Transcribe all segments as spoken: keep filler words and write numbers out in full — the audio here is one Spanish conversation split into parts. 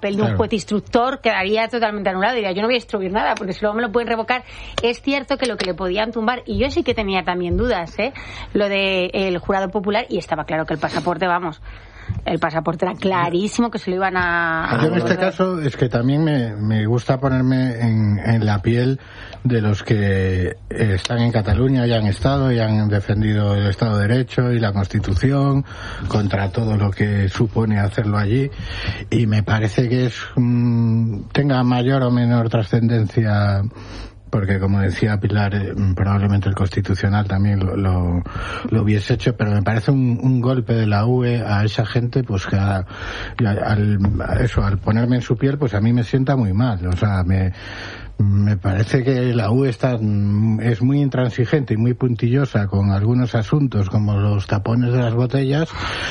papel de un claro. juez instructor quedaría totalmente anulado. Diría, yo no voy a instruir nada, porque si luego me lo pueden revocar. Es cierto que lo que le podían tumbar, y yo sí que tenía también dudas, ¿eh? Lo del jurado popular, y estaba claro que el pasaporte, vamos, el pasaporte era clarísimo que se lo iban a... Yo en este caso es que también me, me gusta ponerme en, en la piel de los que están en Cataluña y han estado y han defendido el Estado de Derecho y la Constitución contra todo lo que supone hacerlo allí, y me parece que es um, tenga mayor o menor trascendencia, porque como decía Pilar, eh, probablemente el Constitucional también lo, lo, lo hubiese hecho, pero me parece un, un golpe de la U E a esa gente, pues que a, al, a eso, al ponerme en su piel, pues a mí me sienta muy mal. O sea, me me parece que la U E está, es muy intransigente y muy puntillosa con algunos asuntos como los tapones de las botellas,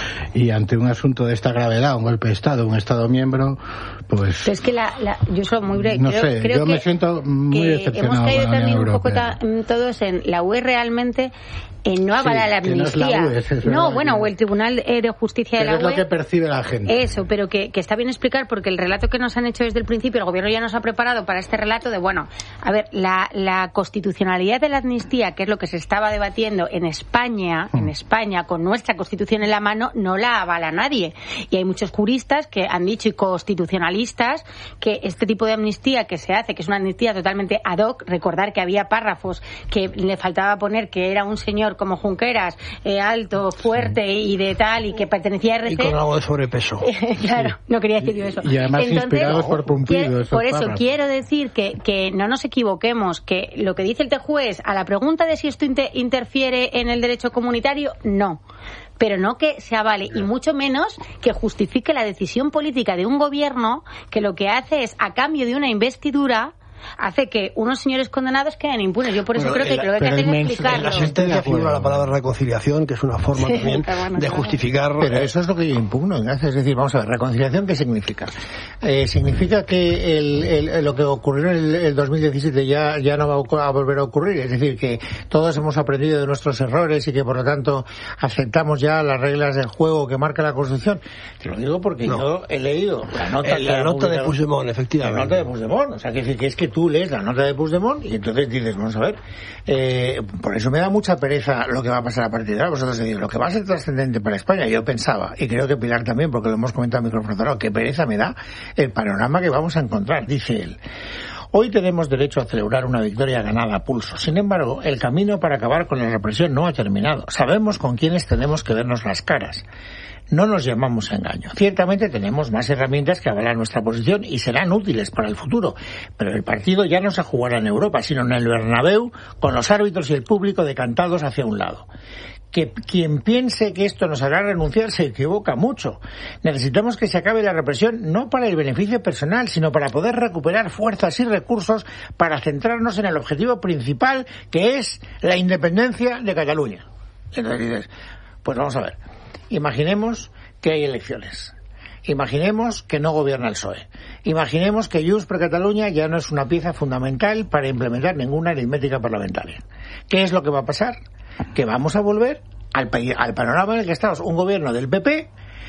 y ante un asunto de esta gravedad, un golpe de Estado, un Estado miembro, pues... Pero es que la, la, yo soy muy breve. No creo, sé, creo yo que, me siento muy decepcionado. Hemos caído con la también Unión un poco Europea. ta, todos en la U E realmente... Eh, no avala Sí, la que no es amnistía. la U E, es eso, no, ¿verdad? bueno, o el Tribunal eh, de Justicia Pero de la es U E. lo que percibe la gente. Eso, pero que, que está bien explicar, porque el relato que nos han hecho desde el principio, el gobierno ya nos ha preparado para este relato de, bueno, a ver, la, la constitucionalidad de la amnistía, que es lo que se estaba debatiendo en España, mm. en España, con nuestra Constitución en la mano, no la avala nadie. Y hay muchos juristas que han dicho, y constitucionalistas, que este tipo de amnistía que se hace, que es una amnistía totalmente ad hoc, recordar que había párrafos que le faltaba poner que era un señor como Junqueras, Eh, alto, fuerte y de tal, y que pertenecía a R C. Y con algo de sobrepeso. Claro, sí. no quería decir yo eso. Y además Entonces, inspirados por Pumpido. Quiero, por eso párrafos. quiero decir que, que no nos equivoquemos, que lo que dice el juez a la pregunta de si esto inter- interfiere en el derecho comunitario, no. Pero no que se avale, y mucho menos que justifique la decisión política de un gobierno que lo que hace es, a cambio de una investidura, hace que unos señores condenados queden impunes. Yo por eso bueno, creo que lo que hay que hacer es explicarlo. En la sentencia figura la palabra reconciliación, que es una forma sí, también bueno, de claro. justificar... Pero eso es lo que yo impugno, Ignacio. Es decir, vamos a ver, ¿reconciliación qué significa? Eh, significa que el, el, lo que ocurrió en el, el dos mil diecisiete ya, ya no va a volver a ocurrir. Es decir, que todos hemos aprendido de nuestros errores y que por lo tanto aceptamos ya las reglas del juego que marca la Constitución. Te lo digo porque no. yo he leído la nota, la que nota de Puigdemont, efectivamente. La nota de Puigdemont. O sea, que, que es que tú lees la nota de Puigdemont y entonces dices, vamos a ver, eh, por eso me da mucha pereza lo que va a pasar a partir de ahora. Vosotros decís, lo que va a ser trascendente para España, yo pensaba, y creo que Pilar también, porque lo hemos comentado en micrófono cerrado, qué pereza me da el panorama que vamos a encontrar, dice él. Hoy tenemos derecho a celebrar una victoria ganada a pulso. Sin embargo, el camino para acabar con la represión no ha terminado. Sabemos con quiénes tenemos que vernos las caras. No nos llamamos a engaño. Ciertamente tenemos más herramientas que avalar nuestra posición y serán útiles para el futuro, pero el partido ya no se jugará en Europa, sino en el Bernabéu, con los árbitros y el público decantados hacia un lado. Que quien piense que esto nos hará renunciar se equivoca mucho. Necesitamos que se acabe la represión no para el beneficio personal, sino para poder recuperar fuerzas y recursos para centrarnos en el objetivo principal, que es la independencia de Cataluña. Entonces dices, pues vamos a ver. Imaginemos que hay elecciones. Imaginemos que no gobierna el P S O E. Imaginemos que Junts per Catalunya ya no es una pieza fundamental para implementar ninguna aritmética parlamentaria. ¿Qué es lo que va a pasar? Que vamos a volver al, al panorama en el que estamos. Un gobierno del P P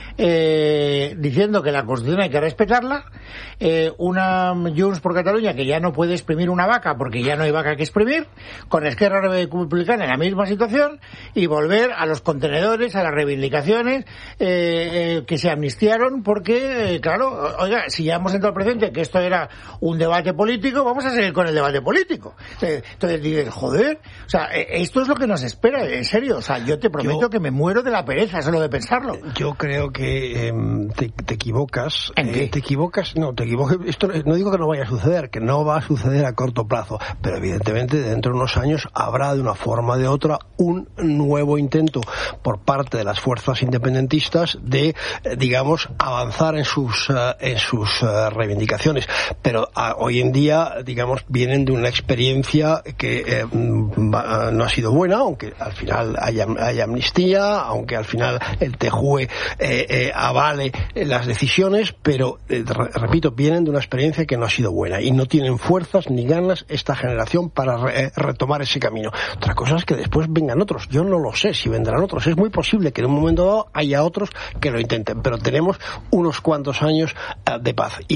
eh, diciendo que la Constitución hay que respetarla, eh, una Junts per Catalunya que ya no puede exprimir una vaca porque ya no hay vaca que exprimir, con Esquerra Republicana en la misma situación, y volver a los contenedores, a las reivindicaciones eh, eh, que se amnistiaron porque, eh, claro, oiga, si ya hemos entrado al presente que esto era un debate político, vamos a seguir con el debate político. Eh, entonces dices, joder, o sea, eh, esto es lo que nos espera, en serio, o sea, yo te prometo yo, que me muero de la pereza solo de pensarlo. Yo creo que eh, te, te equivocas. ¿En qué? Eh, te equivocas, no, te equivocas. Esto no digo que no vaya a suceder, que no va a suceder a corto plazo, pero evidentemente dentro de unos años habrá de una forma o de otra un nuevo intento por parte de las fuerzas independentistas de, eh, digamos, avanzar en sus uh, en sus uh, reivindicaciones. Pero uh, hoy en día, digamos, vienen de una experiencia que eh, va, no ha sido buena, aunque al final haya, haya amnistía, aunque al final el T J U E eh, eh, avale las decisiones, pero eh, re, repito, vienen de una experiencia que no ha sido buena y no tienen fuerzas ni ganas esta generación para re, eh, retomar ese camino. Otra cosa es que después vengan otros. Yo no lo sé si vendrán otros. Es muy posible que en un momento dado haya otros que lo intenten, pero tenemos unos cuantos años uh, de paz. Y